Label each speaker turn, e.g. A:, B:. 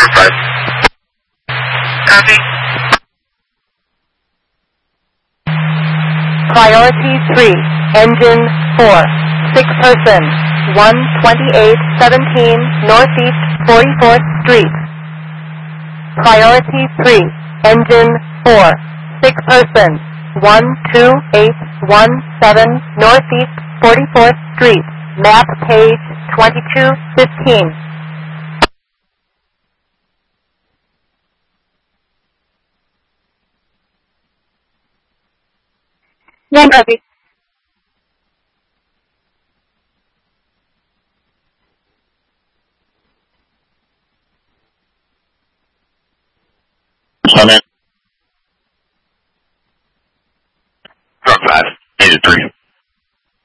A: 5. Copy.
B: Priority 3, engine 4, 6 persons, 12817 Northeast 44th Street. Priority 3, engine 4, 6 persons, 12817 Northeast 44th Street, map page 2215.
C: Yan, Ravi.